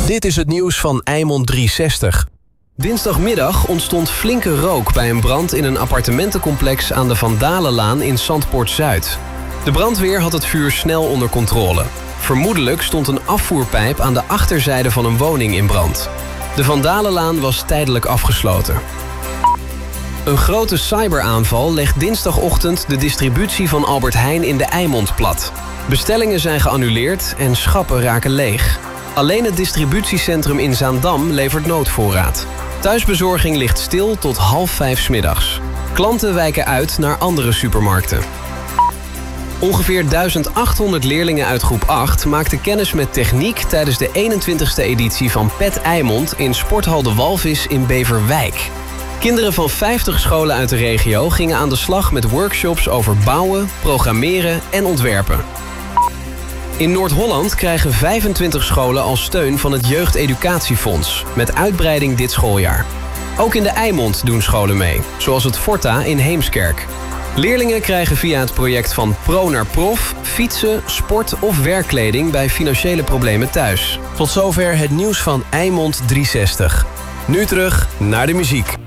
Dit is het nieuws van Eimond 360. Dinsdagmiddag ontstond flinke rook bij een brand in een appartementencomplex aan de Van Dalenlaan in Zandpoort-Zuid. De brandweer had het vuur snel onder controle. Vermoedelijk stond een afvoerpijp aan de achterzijde van een woning in brand. De Van Dalenlaan was tijdelijk afgesloten. Een grote cyberaanval legt dinsdagochtend de distributie van Albert Heijn in de Eimond plat. Bestellingen zijn geannuleerd en schappen raken leeg. Alleen het distributiecentrum in Zaandam levert noodvoorraad. Thuisbezorging ligt stil tot 4:30 's middags. Klanten wijken uit naar andere supermarkten. Ongeveer 1800 leerlingen uit groep 8 maakten kennis met techniek tijdens de 21ste editie van PET Eimond in Sporthal de Walvis in Beverwijk. Kinderen van 50 scholen uit de regio gingen aan de slag met workshops over bouwen, programmeren en ontwerpen. In Noord-Holland krijgen 25 scholen al steun van het Jeugdeducatiefonds, met uitbreiding dit schooljaar. Ook in de Eimond doen scholen mee, zoals het Forta in Heemskerk. Leerlingen krijgen via het project Van Pro naar Prof fietsen, sport of werkkleding bij financiële problemen thuis. Tot zover het nieuws van Eimond 360. Nu terug naar de muziek.